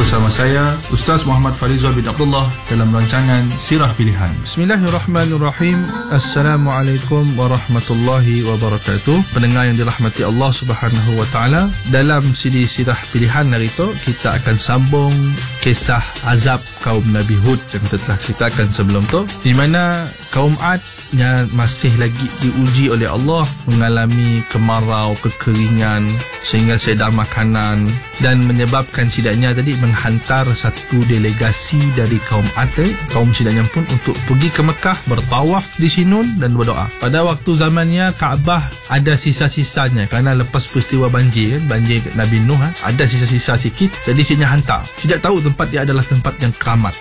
bersama saya Ustaz Muhammad Farizal bin Abdullah dalam rancangan Sirah Pilihan. Bismillahirrahmanirrahim. Assalamualaikum warahmatullahi wabarakatuh. Pendengar yang dirahmati Allah Subhanahu wa taala, dalam siri Sirah Pilihan hari itu kita akan sambung kisah azab kaum Nabi Hud yang kita telah ceritakan sebelum tu, di mana kaum Ad yang masih lagi diuji oleh Allah, mengalami kemarau, kekeringan sehingga sedar makanan, dan menyebabkan sidaknya tadi menghantar satu delegasi dari kaum Ad, kaum sidaknya pun untuk pergi ke Mekah, bertawaf di Sinun dan berdoa. Pada waktu zamannya Kaabah ada sisa-sisanya kerana lepas peristiwa banjir Nabi Nuh, ada sisa-sisa sikit, jadi sidaknya hantar. Sidak tahu tempat dia adalah tempat yang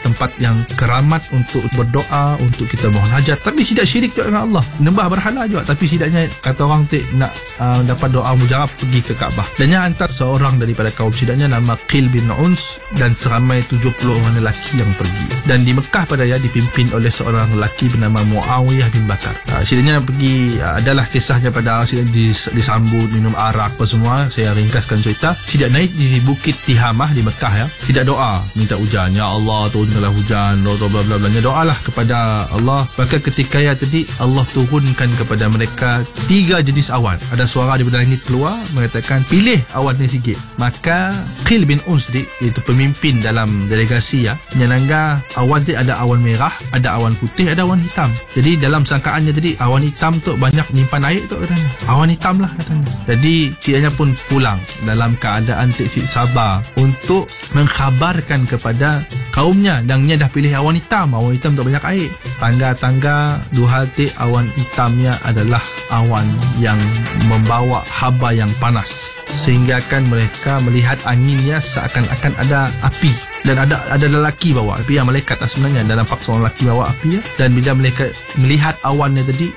keramat untuk berdoa, untuk kita mohon hajat. Tapi sidak syirik juga dengan Allah, menyembah berhala juga. Tapi sidaknya kata orang nak dapat doa mujarab, pergi ke Kaabah. Dan yang hantar seorang daripada kaum sidaknya nama Qil bin Uns dan seramai 70 orang lelaki yang pergi. Dan di Mekah pada dipimpin oleh seorang lelaki bernama Muawiyah bin Bakar. Sidaknya pergi, adalah kisahnya pada sidaknya disambut, minum arak apa semua. Saya ringkaskan cerita. Sidak naik di Bukit Tihamah di Mekah, sidak doa minta hujan, ya Allah turunkanlah hujan, bla bla bla bla. Doalah kepada Allah. Maka ketika tadi Allah turunkan kepada mereka 3 jenis awan. Ada suara daripada langit keluar mengatakan, pilih awan ni sikit. Maka Qil bin Uns iaitu pemimpin dalam delegasi menyangka awan tu ada awan merah, ada awan putih, ada awan hitam. Jadi dalam sangkaannya tadi awan hitam tu banyak nyimpan air tu katanya. Awan hitam lah katanya. Jadi ciknya pun pulang dalam keadaan tak sabar untuk mengkhabarkan kepada kaumnya, dan dia dah pilih awan hitam tak banyak air. Tangga-tangga dua hati awan hitamnya adalah awan yang membawa haba yang panas, sehingga kan mereka melihat anginnya seakan-akan ada api, dan ada lelaki bawa api, yang malaikat sebenarnya dalam paksa orang lelaki bawa api Dan bila mereka melihat awannya tadi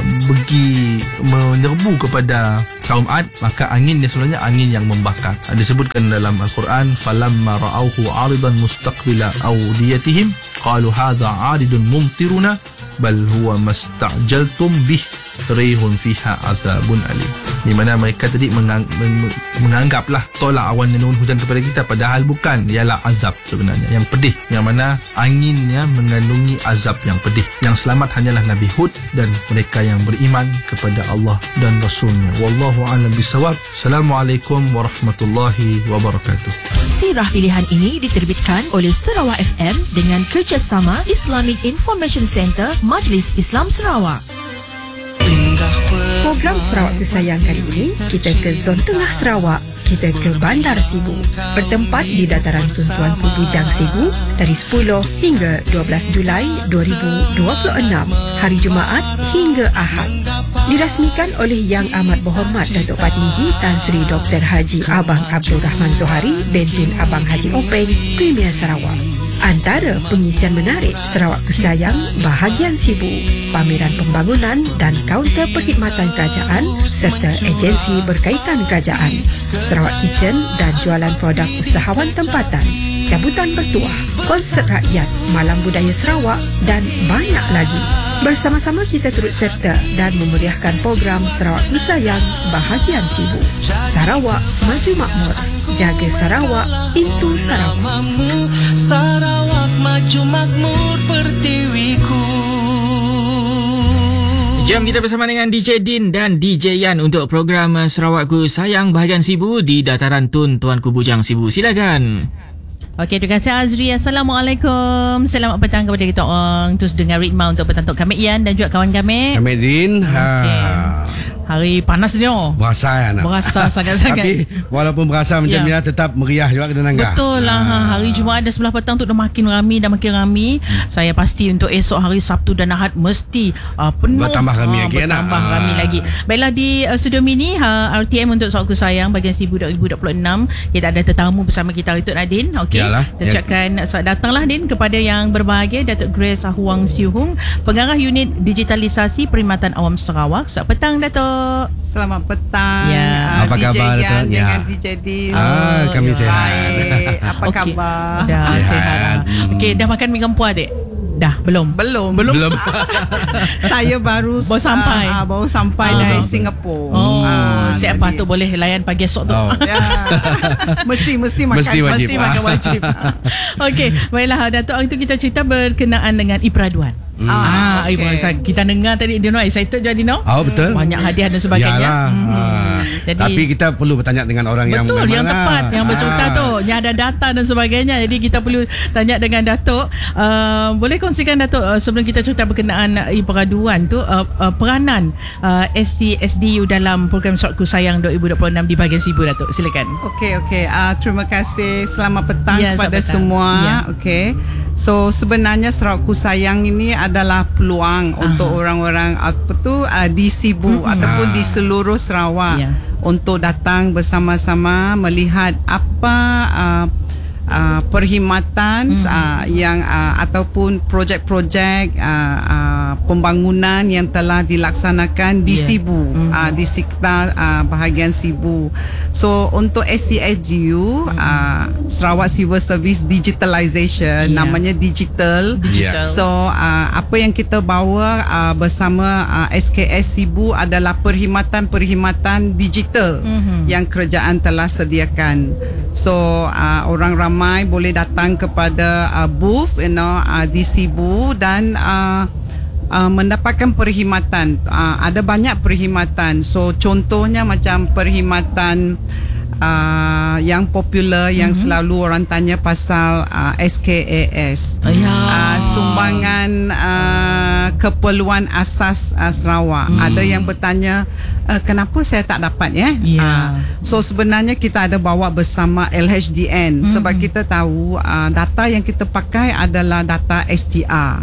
pergi menyerbu kepada kaum Ad, maka angin dia sebenarnya angin yang membakar. Disebutkan dalam Al-Quran, falamma ra'awhu 'aridan mustaqbila awdiyatihim qalu hadha 'aridun mumtiruna bal huwa mastajaltum bih rihun fiha azabun alim. Di mana mereka tadi menganggaplah tolak awan yang hujan kepada kita, padahal bukan, ialah azab sebenarnya yang pedih, yang mana anginnya mengandungi azab yang pedih. Yang selamat hanyalah Nabi Hud dan mereka yang beriman kepada Allah dan Rasulnya. Wallahu a'lam bisawab. Assalamualaikum warahmatullahi wabarakatuh. Sirah Pilihan ini diterbitkan oleh Sarawak FM dengan kerjasama Islamic Information Center Majlis Islam Sarawak. Program Sarawak Kesayang kali ini, kita ke zon tengah Sarawak. Kita ke Bandar Sibu, bertempat di dataran Tuan Tuanku Bujang Sibu dari 10 hingga 12 Julai 2026, hari Jumaat hingga Ahad. Dirasmikan oleh Yang Amat Berhormat Datuk Patinggi Tan Sri Dr. Haji Abang Abdul Rahman Zohari, Bentun Abang Haji Openg, Premier Sarawak. Antara pengisian menarik Sarawak Kesayang bahagian Sibu, pameran pembangunan dan kaunter perkhidmatan kerajaan serta agensi berkaitan kerajaan, Sarawak Kitchen dan jualan produk usahawan tempatan, cabutan bertuah, konsert rakyat, malam budaya Sarawak dan banyak lagi. Bersama-sama kita turut serta dan memeriahkan program Sarawak Kesayang bahagian Sibu. Sarawak maju makmur, jaga Sarawak, itu Sarawak. Sarawak maju makmur pertiwiku. Jam kita bersama dengan DJ Din dan DJ Yan untuk program Sarawakku Sayang bahagian Sibu di dataran Tun Tuanku Bujang Sibu. Silakan. Okey, terima kasih Azri. Assalamualaikum. Selamat petang kepada kita orang. Terus dengar ritma untuk petang Tok Kami Ian dan juga kawan kami. Kami Din. Okay. Hari panas ni Berasa kan? Berasa sangat-sangat. Tapi walaupun berasa macam ni tetap meriah juga kita nanggah. Betul lah. Hari Jumaat dan sebelah petang tu dah makin ramai. Saya pasti untuk esok hari Sabtu dan Ahad mesti penuh. Bertambah ramai lagi. Bertambah ramai lagi. Baiklah, di studio mini RTM untuk Sarawak Kesayang bahagian Sibu 2026, kita ada tetamu bersama kita hari tu, Nadine. Okey. Kita ucapkan datanglah Din kepada yang berbahagia, Datuk Grace Huang Siu Hung, Pengarah Unit Digitalisasi Perkhidmatan Awam Sarawak. Selamat petang Datuk. Selamat petang. Apa DJ khabar Yan Datuk? dengan DJ Din. Kami sihat. Baik. Apa khabar? Dah sihat. Okey, dah makan mi kempua dek? Dah belum. Belum. Saya baru sampai dari Singapura. Siap tu boleh layan pagi esok tu. Ya. Mesti makan. Mesti wajib. Makan wajib. Okey, baiklah Datuk, itu kita cerita berkenaan dengan e-peraduan. Okay. Kita dengar tadi Dino excited je Dino. Betul. Banyak hadiah dan sebagainya. Jadi, tapi kita perlu bertanya dengan orang yang betul, yang tepat, yang bercerita tu, yang ada data dan sebagainya. Jadi kita perlu tanya dengan Datuk. Boleh kongsikan Datuk, sebelum kita cerita berkenaan e-peraduan tu, peranan SCSDU dalam program Suratku Sayang 2026 di bahagian Sibu, Datuk. Silakan. Okey. Terima kasih. Selamat petang kepada semua. Okey. So sebenarnya Suratku Sayang ini adalah peluang untuk orang-orang di Sibu ataupun di seluruh Sarawak untuk datang bersama-sama melihat apa perkhidmatan yang ataupun projek-projek pembangunan yang telah dilaksanakan di Sibu, di sekitar bahagian Sibu. So untuk SCSDU, Sarawak Civil Service Digitalization, namanya digital. So apa yang kita bawa bersama SKS Sibu adalah perkhidmatan digital yang kerajaan telah sediakan. So orang ramai boleh datang kepada booth di Sibu dan mendapatkan perkhidmatan. Ada banyak perkhidmatan. So contohnya macam perkhidmatan yang popular yang selalu orang tanya pasal SKAS, sumbangan keperluan asas Sarawak. Ada yang bertanya kenapa saya tak dapat so sebenarnya kita ada bawa bersama LHDN sebab kita tahu data yang kita pakai adalah data STR,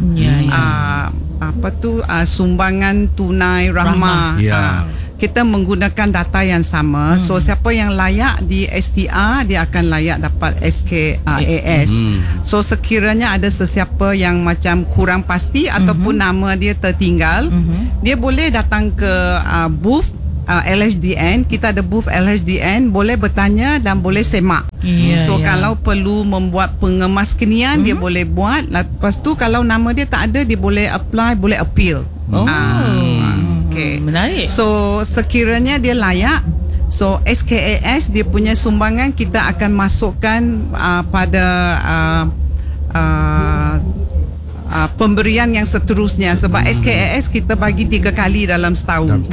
sumbangan tunai rahmah. Kita menggunakan data yang sama. So siapa yang layak di STR, dia akan layak dapat SKAS. So sekiranya ada sesiapa yang macam kurang pasti ataupun nama dia tertinggal, dia boleh datang ke booth LHDN. Kita ada booth LHDN, boleh bertanya dan boleh semak. Kalau perlu membuat pengemaskinian, dia boleh buat. Lepas tu kalau nama dia tak ada, dia boleh apply, boleh appeal. Menarik. So sekiranya dia layak, so SKAS dia punya sumbangan kita akan masukkan pada pemberian yang seterusnya sebab SKAS kita bagi 3 kali dalam setahun.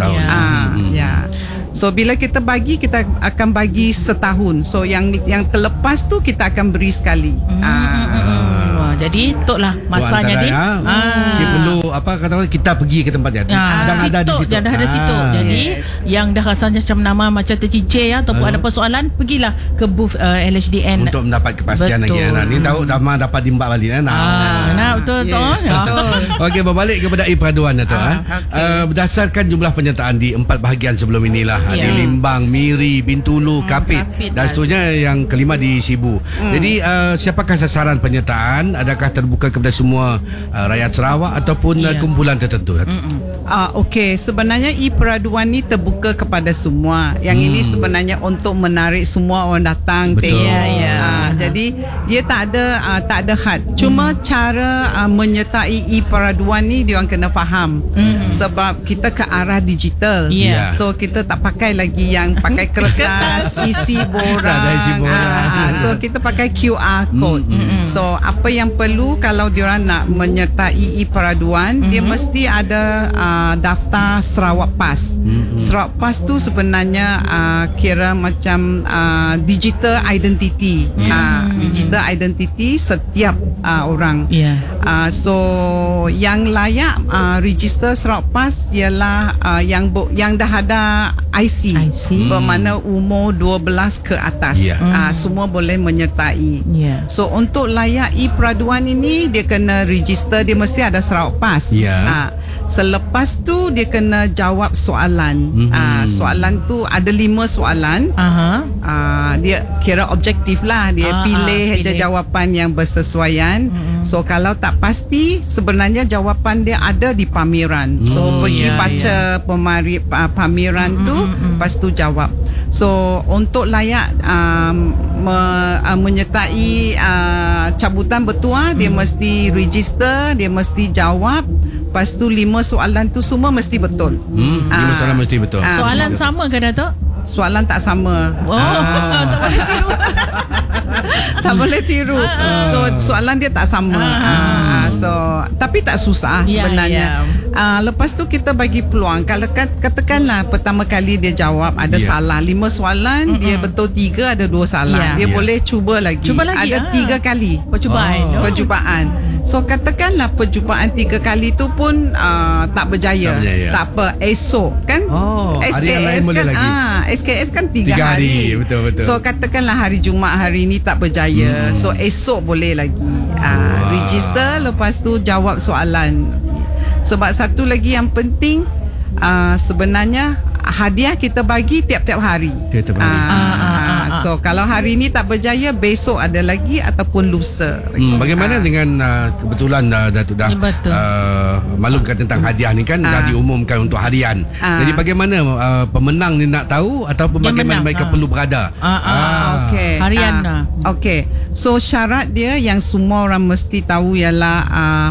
So bila kita bagi, kita akan bagi setahun. So yang terlepas tu kita akan beri sekali. Jadi toklah masanya dia. Perlu kita pergi ke tempat dia. Dah ada di situ. Jadi yang dah rasanya macam nama macam tercicir ataupun ada persoalan, pergilah ke booth LHDN untuk mendapat kepastian lagi. Ni tahu dah dapat dimbak balik betul. Okey, berbalik kepada e-peraduan tu. Berdasarkan jumlah penyertaan di 4 bahagian sebelum inilah, di Limbang, Miri, Bintulu, Kapit dan seterusnya, yang kelima di Sibu. Jadi siapakah sasaran penyertaan? Adakah terbuka kepada semua rakyat Sarawak ataupun kumpulan tertentu? Okey, sebenarnya e-peraduan ni terbuka kepada semua. Yang ini sebenarnya untuk menarik semua orang datang tengok. Jadi dia tak ada had. Cuma cara menyertai e-peraduan ni dia orang kena faham. Sebab kita ke arah digital. So kita tak pakai lagi yang pakai kertas isi borang. So kita pakai QR code. So apa yang perlu kalau diorang nak menyertai e-peraduan, dia mesti ada daftar Sarawak Pass. Sarawak Pass tu sebenarnya kira macam digital identity. Digital identity setiap orang. So yang layak register Sarawak Pass ialah yang dah ada IC. Bermakna umur 12 ke atas. Semua boleh menyertai. So untuk layak e-peraduan ini, dia kena register, dia mesti ada Sarawak Pass. Selepas tu dia kena jawab soalan. Soalan tu ada 5 soalan. Dia kira objektif lah. Dia pilih je jawapan yang bersesuaian. So kalau tak pasti, sebenarnya jawapan dia ada di pameran. So pergi baca pameran tu, lepas tu jawab. So untuk layak menyertai cabutan bertuah, dia mesti register, dia mesti jawab. Lepas tu 5 soalan tu semua mesti betul. 5 soalan mesti betul. Soalan sama ke Datuk? Soalan tak sama. Tak boleh tiru. So soalan dia tak sama. So tapi tak susah sebenarnya. Lepas tu kita bagi peluang. Kalau katakanlah pertama kali dia jawab ada salah 5 soalan, dia betul 3, ada 2 salah. Dia boleh cuba lagi. Ada 3 kali percubaan. So katakanlah percubaan 3 kali tu pun tak berjaya. Tak apa, esok kan SKS kan SKS kan 3 hari. Betul. So katakanlah hari Jumaat hari ni tak berjaya. So esok boleh lagi register, lepas tu jawab soalan. Sebab satu lagi yang penting, sebenarnya hadiah kita bagi tiap-tiap hari. So kalau hari ni tak berjaya, besok ada lagi ataupun lusa. Bagaimana dengan kebetulan Datuk dah maklumkan tentang hadiah ni kan dah diumumkan untuk harian. Jadi bagaimana pemenang ni nak tahu ataupun bagaimana mereka perlu berada? Okey. Harian. Okey. So syarat dia yang semua orang mesti tahu ialah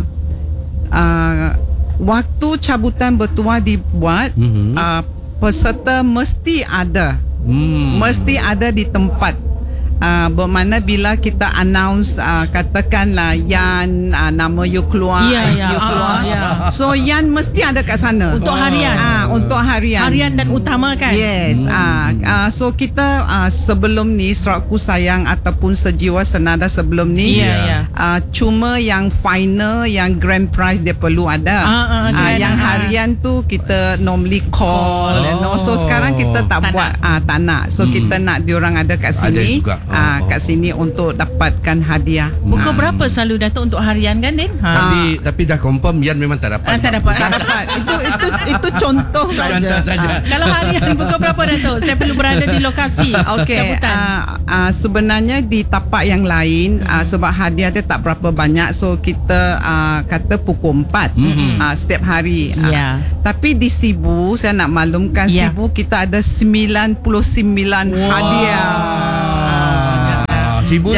waktu cabutan bertuah dibuat, peserta mesti ada. Mesti ada di tempat. Bermakna bila kita announce, katakanlah Yan, nama you keluar, you keluar. So Yan mesti ada kat sana untuk harian. Untuk harian dan utama kan. Yes. So kita sebelum ni Sarawakku Sayang ataupun Sejiwa Senada sebelum ni, cuma yang final, yang grand prize dia perlu ada. Yang harian tu kita normally call. So sekarang kita tak buat, tak nak. So kita nak diorang ada kat sini. Kat sini untuk dapatkan hadiah. Pukul berapa selalu Datuk untuk harian kan, Din? Tapi dah confirm Yan memang tak dapat. Tak dapat. Itu contoh saja. Kalau harian pukul berapa Datuk? Saya perlu berada di lokasi. Okey. Sebenarnya di tapak yang lain, sebab hadiah dia tak berapa banyak, so kita kata pukul 4 setiap hari. Tapi di Sibu, saya nak maklumkan, Sibu kita ada 99 hadiah. Sibu.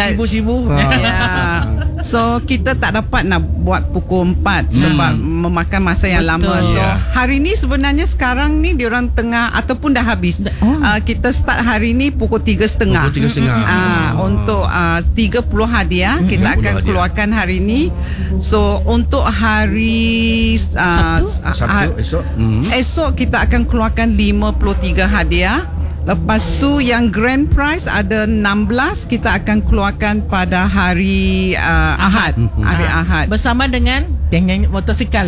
So kita tak dapat nak buat pukul 4 sebab memakan masa yang lama. So hari ni sebenarnya sekarang ni diorang tengah ataupun dah habis. Kita start hari ni pukul 3.30. Untuk 30 hadiah kita akan keluarkan hari ni. So untuk hari Sabtu esok kita akan keluarkan 53 hadiah. Lepas tu yang grand prize ada 16, kita akan keluarkan pada hari Ahad. Hari Ahad. Bersama dengan motosikal.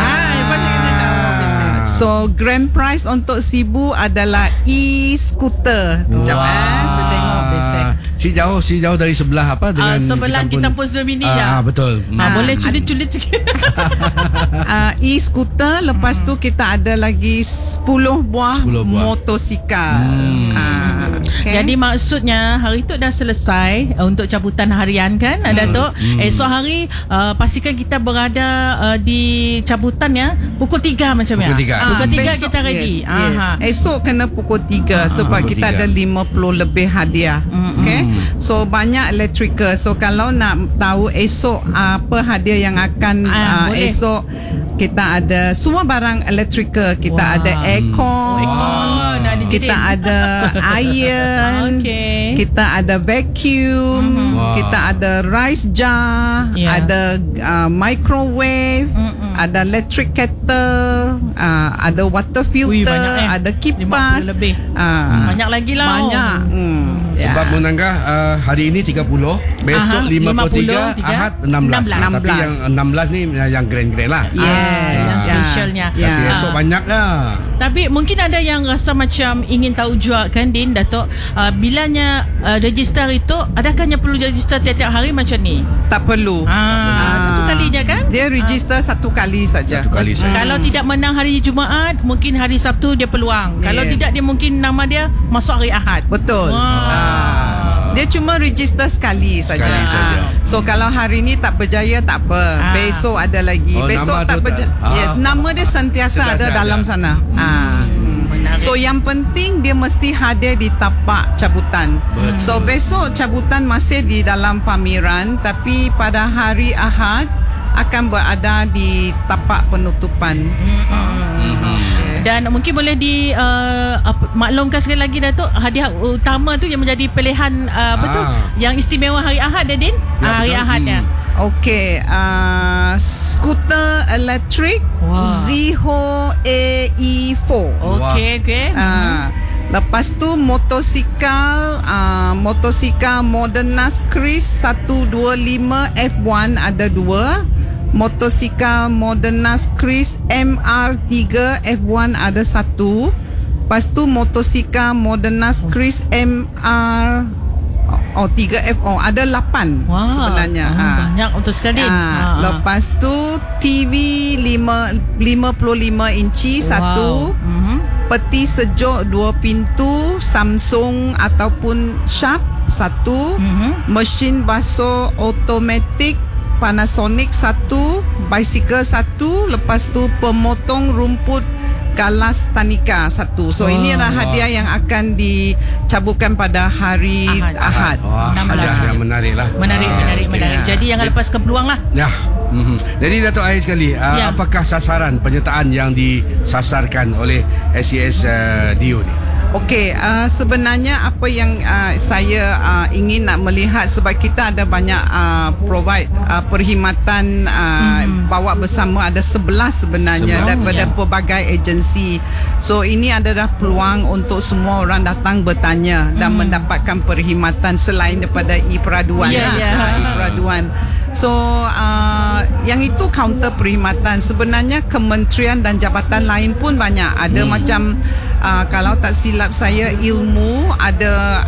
So grand prize untuk Sibu adalah e-scooter. Sekejap kita tengok besok. Si jauh dari sebelah apa dengan sebelah kita pun Mini betul. Boleh culit-culit sikit. E-scooter, lepas tu kita ada lagi 10 buah motosikal. Jadi maksudnya hari tu dah selesai untuk cabutan harian kan, Datuk. Esok hari pastikan kita berada di cabutan pukul 3 macam ya. Pukul 3 kita ready. Esok kena pukul 3 sebab kita ada 50 lebih hadiah. Okay. So banyak electrical. So kalau nak tahu esok apa hadiah yang akan esok, kita ada semua barang electrical. Kita ada aircon, kita ada iron, kita ada vacuum, kita ada rice jar, ada microwave, ada electric kettle, ada water filter, ada kipas. Banyak lagi lah. Banyak. Sebab menanggah hari ini 30, besok 53, Ahad 16. Tapi yang 16 ni yang grand-grand lah. Yang specialnya. Tapi esok banyak lah. Tapi mungkin ada yang rasa macam ingin tahu juga kan, Din, Datuk, bilanya register itu, adakahnya perlu register tiap-tiap hari macam ni? Tak perlu. Satu kali je kan? Dia register satu kali saja. Kalau tidak menang hari Jumaat, mungkin hari Sabtu dia peluang. Kalau tidak, dia mungkin nama dia masuk hari Ahad. Betul. Dia cuma register sekali saja. So kalau hari ni tak berjaya tak apa. Besok ada lagi. Besok tak berjaya. Yes, nama dia sentiasa ada dalam sana. So yang penting dia mesti hadir di tapak cabutan. So besok cabutan masih di dalam pameran, tapi pada hari Ahad akan berada di tapak penutupan. Dan mungkin boleh maklumkan sekali lagi Datuk, hadiah utama tu yang menjadi pilihan yang istimewa hari Ahad Din. Hari Ahad ya. Okey, skuter elektrik Ziho AE4. Okey. Lepas tu motosikal Modernas Chris 125 F1 ada 2. Motosikal Modernas Chris MR3 F1 ada 1. Lepas tu motosikal Modernas Chris MR 3F ada 8 sebenarnya. Banyak untuk sekali. Lepas tu TV 55 inci 1. Peti sejuk 2 pintu Samsung ataupun Sharp 1. Mesin basuh automatik Panasonic 1. Bicycle 1. Lepas tu pemotong rumput Galas Tanika 1. So ini adalah hadiah yang akan dicabukan pada hari Ahad. Hadiah yang menarik lah. Menarik. Jadi jangan lepaskan peluang lah. Ya. Jadi Datuk, akhir sekali, apakah sasaran penyertaan yang disasarkan oleh SES DIU ni? Okey, sebenarnya apa yang saya ingin nak melihat, sebab kita ada banyak provide perkhidmatan bawa bersama, ada 11 sebenarnya daripada pelbagai agensi. So ini adalah peluang untuk semua orang datang bertanya dan mendapatkan perkhidmatan selain daripada e-peraduan. E-peraduan. So yang itu kaunter perkhidmatan. Sebenarnya kementerian dan jabatan lain pun banyak. Ada macam kalau tak silap saya, ilmu ada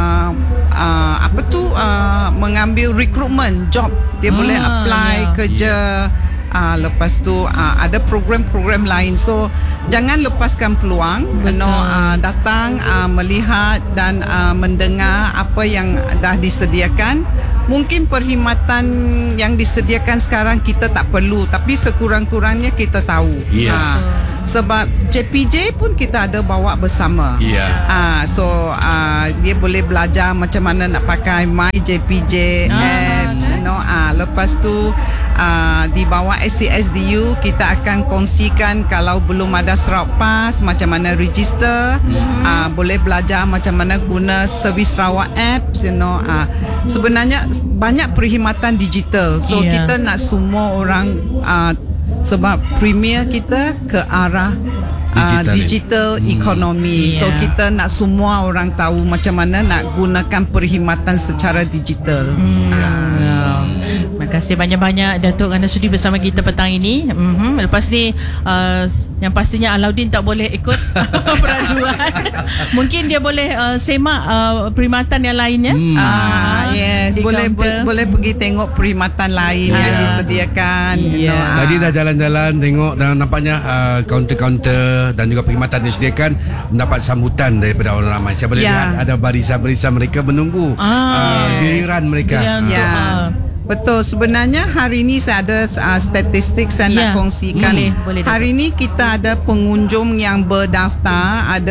mengambil recruitment job, dia boleh apply kerja. Lepas tu ada program-program lain. So jangan lepaskan peluang. Datang melihat dan mendengar apa yang dah disediakan. Mungkin perkhidmatan yang disediakan sekarang kita tak perlu, tapi sekurang-kurangnya kita tahu. Sebab JPJ pun kita ada bawa bersama. So dia boleh belajar macam mana nak pakai My JPJ apps. Lepas tu di bawah SCSDU kita akan kongsikan kalau belum ada Sarawak Pass, macam mana register. Boleh belajar macam mana guna servis Sarawak apps. Sebenarnya banyak perkhidmatan digital. So kita nak semua orang sebab premier kita ke arah digital economy. So kita nak semua orang tahu macam mana nak gunakan perkhidmatan secara digital. Terima kasih banyak-banyak Datuk kerana sudi bersama kita petang ini. Lepas ni yang pastinya Alauddin tak boleh ikut peraduan. Mungkin dia boleh semak perkhidmatan yang lainnya. Yes, boleh pergi tengok perkhidmatan lain yang disediakan. Tadi dah jalan-jalan tengok dan nampaknya kaunter-kaunter dan juga perkhidmatan yang disediakan mendapat sambutan daripada orang ramai. Saya boleh lihat ada barisan-barisan mereka menunggu giliran mereka. Betul. Sebenarnya hari ini saya ada statistik saya nak kongsikan. Boleh, hari ini kita ada pengunjung yang berdaftar ada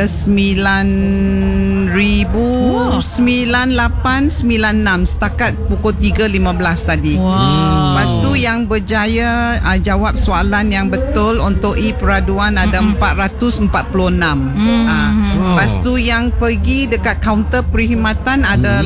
9,996 setakat pukul 3.15 tadi. Lepas tu yang berjaya jawab soalan yang betul untuk e-peraduan ada 446. Lepas tu yang pergi dekat kaunter perkhidmatan ada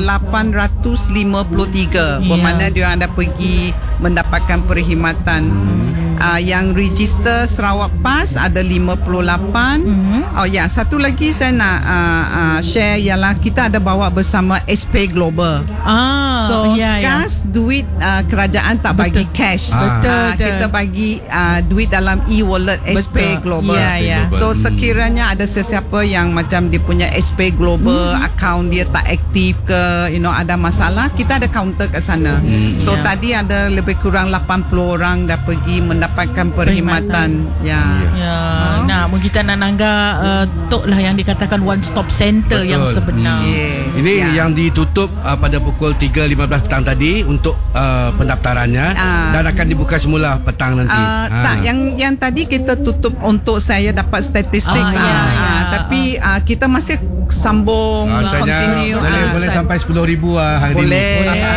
853. Bermakna dia ada pergi mendapatkan perkhidmatan. Yang register Sarawak Pass ada 58. Satu lagi saya nak share ialah kita ada bawa bersama SP Global. Sekas duit kerajaan tak bagi cash. Kita bagi duit dalam e-wallet SP Global. So sekiranya ada sesiapa yang macam dia punya SP Global account dia tak aktif ke, ada masalah, kita ada counter kat sana. So tadi ada lebih kurang 80 orang dah pergi mendapatkan perkhidmatan. Nah, kita nak nanggah tok lah yang dikatakan one stop center. Betul. Yang sebenar. Ini yang ditutup pada pukul 3.15 petang tadi untuk untuk pendaftarannya dan akan dibuka semula petang nanti. Tak, yang tadi kita tutup untuk saya dapat statistik tapi kita masih sambung continue. Boleh sampai 10,000 hari boleh.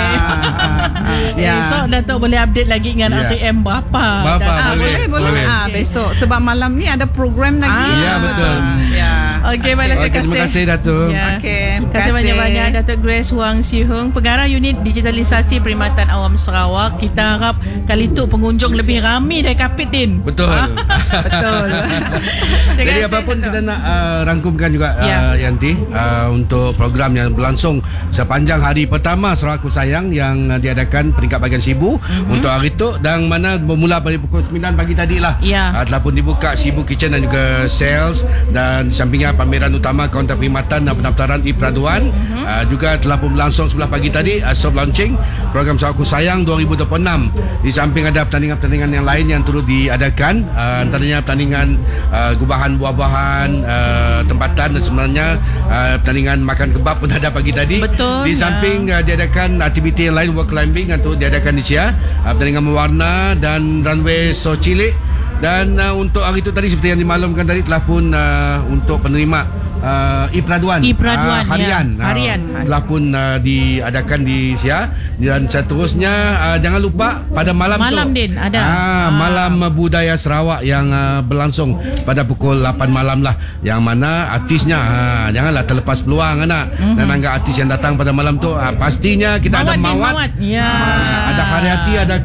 Esok Datuk boleh update lagi dengan ATM berapa. Boleh. Besok sebab malam ni ada program lagi. Ya, betul. Okey, baiklah, terima kasih Datuk. Terima kasih banyak-banyak Datuk Grace Wang Sihung, Pengarah Unit Digitalisasi Perkhidmatan Awam Sarawak. Kita harap kali tu pengunjung lebih ramai dari Kapit, Din. Betul. Betul. Jadi apapun kita nak rangkumkan juga Yanti untuk program yang berlangsung sepanjang hari pertama Sarawak Ku Sayang yang diadakan peringkat bahagian Sibu untuk hari tu, dan mana bermula pada pukul 9 pagi tadi lah. Telah pun dibuka Sibu Kitchen dan juga sales, dan di sampingnya pameran utama kaunter perkhidmatan dan pendaftaran e-peraduan juga telah pun berlangsung sebelah pagi tadi, soft launching program Sarawak Ku Sayang 2026. Di samping ada pertandingan-pertandingan yang lain yang turut diadakan, antaranya pertandingan gubahan buah-buahan tempatan, dan sebenarnya pertandingan makan kebab pun ada pagi tadi. Betul. Di samping diadakan aktiviti yang lain, rock climbing untuk diadakan di Sia, pertandingan mewarna dan runway so cilik. Dan untuk hari itu tadi seperti yang dimaklumkan tadi telah pun untuk penerima e-peraduan harian telah pun diadakan di Sia, dan seterusnya jangan lupa pada malam Din ada Malam Budaya Sarawak yang berlangsung pada pukul 8 malam lah, yang mana artisnya janganlah terlepas peluang anak dan angga artis yang datang pada malam tu pastinya kita ada Mawat. Ada Haryati, ada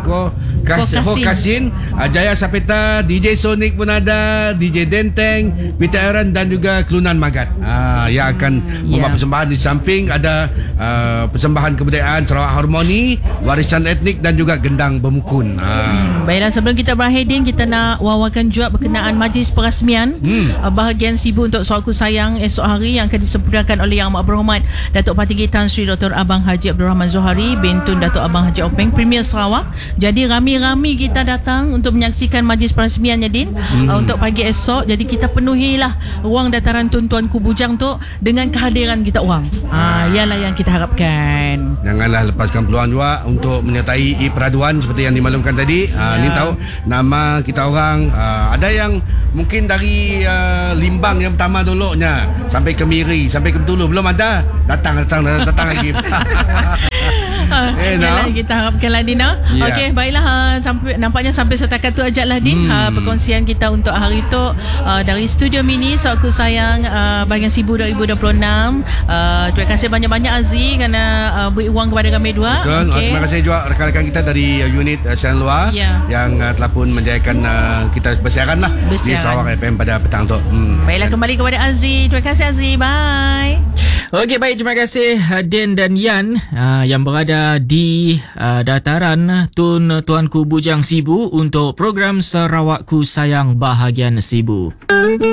Kasin, Jaya Sapeta, DJ Sonic pun ada, DJ Denteng, Peter Aaron dan juga Kelunan Magat yang akan membuat persembahan. Di samping ada persembahan kebudayaan Sarawak Harmoni, warisan etnik dan juga gendang bermukun. Baiklah, sebelum kita berakhir, Din, kita nak wawakan juga berkenaan majlis perasmian bahagian Sibu untuk Sarawak Ku Sayang esok hari yang akan disempurnakan oleh Yang Amat Berhormat Datuk Partinggi Tan Sri Dr. Abang Haji Abdul Rahman Zohari, Bintun Datuk Abang Haji Openg, Premier Sarawak. Jadi rami-rami kita datang untuk menyaksikan majlis perasmiannya, Din, untuk pagi esok. Jadi kita penuhilah ruang dataran Tuan-Tuanku Bujang tu dengan kehadiran kita orang. Ialah yang kita harapkan. Janganlah lepaskan peluang juga untuk menyertai e-peraduan seperti yang dimaklumkan tadi. Ni tahu nama kita orang, ada yang mungkin dari Limbang yang pertama dulunya sampai ke Miri, sampai ke Bintulu, belum ada. Datang lagi. Kita harapkanlah, Din. Okey, baiklah, nampaknya sampai setakat tu ajalah, Din, perkongsian kita untuk hari tu dari Studio Mini Sarawak Ku Sayang bahagian Sibu 2026. Terima kasih banyak-banyak Azri kerana beri wang kepada kami dua. Terima kasih juga rakan-rakan kita dari unit siaran luar yang telah pun menjayakan kita bersiaran lah di Sarawak FM pada petang tu. Baiklah, kembali kepada Azri. Terima kasih Azri, bye. Okey, baik, terima kasih Din dan Yan yang berada di dataran Tuanku Bujang Sibu untuk program Sarawak Ku Sayang bahagian Sibu.